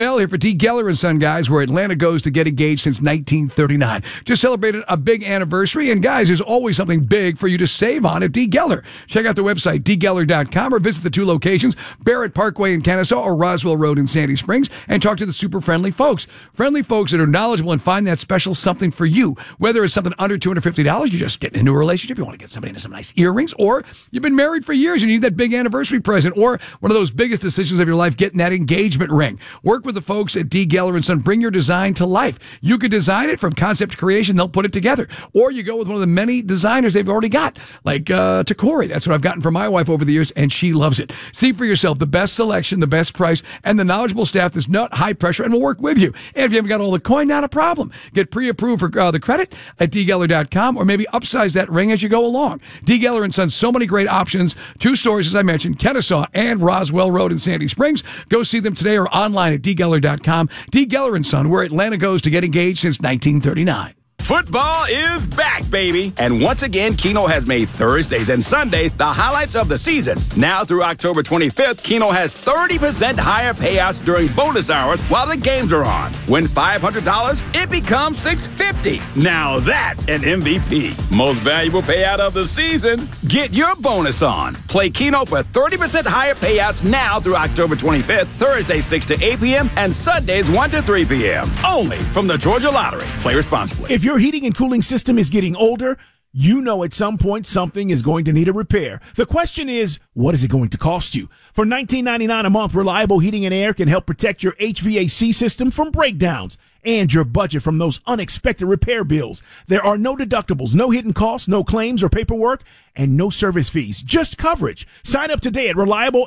Well, here for D. Geller & Son, guys, where Atlanta goes to get engaged since 1939. Just celebrated a big anniversary, and guys, there's always something big for you to save on at D. Geller. Check out the website, dgeller.com, or visit the two locations, Barrett Parkway in Kennesaw or Roswell Road in Sandy Springs, and talk to the super friendly folks. Friendly folks that are knowledgeable and find that special something for you. Whether it's something under $250, you're just getting into a relationship, you want to get somebody into some nice earrings, or you've been married for years and you need that big anniversary present, or one of those biggest decisions of your life, getting that engagement ring. Work with the folks at D. Geller & Son. Bring your design to life. You could design it from concept to creation. They'll put it together. Or you go with one of the many designers they've already got, like Takori. That's what I've gotten for my wife over the years, and she loves it. See for yourself the best selection, the best price, and the knowledgeable staff that's not high pressure and will work with you. And if you haven't got all the coin, not a problem. Get pre-approved for the credit at dgeller.com, or maybe upsize that ring as you go along. D. Geller & Son, so many great options. Two stores, as I mentioned, Kennesaw and Roswell Road in Sandy Springs. Go see them today or online at dgeller.com. D. Geller & Son, where Atlanta goes to get engaged since 1939. Football is back, baby. And once again, Keno has made Thursdays and Sundays the highlights of the season. Now through October 25th, Keno has 30% higher payouts during bonus hours while the games are on. Win $500, it becomes $650. Now that's an MVP. Most valuable payout of the season. Get your bonus on. Play Keno for 30% higher payouts now through October 25th, Thursdays 6 to 8 p.m. and Sundays 1 to 3 p.m. Only from the Georgia Lottery. Play responsibly. If your heating and cooling system is getting older, you know at some point something is going to need a repair. The question is, what is it going to cost you? For $19.99 a month, Reliable Heating and Air can help protect your HVAC system from breakdowns and your budget from those unexpected repair bills. There are no deductibles, no hidden costs, no claims or paperwork, and no service fees, just coverage. Sign up today at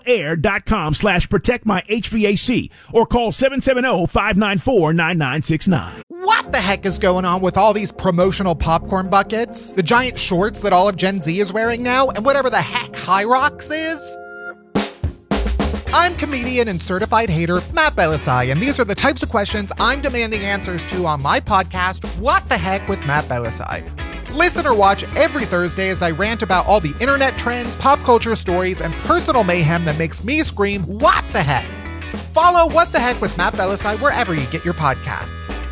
reliableair.com/protectmyhvac or call 770-594-9969. What the heck is going on with all these promotional popcorn buckets? The giant shorts that all of Gen Z is wearing now, and whatever the heck High Rocks is? I'm comedian and certified hater Matt Belisai, and these are the types of questions I'm demanding answers to on my podcast, What the Heck with Matt Belisai. Listen or watch every Thursday as I rant about all the internet trends, pop culture stories, and personal mayhem that makes me scream, what the heck? Follow What the Heck with Matt Belisai wherever you get your podcasts.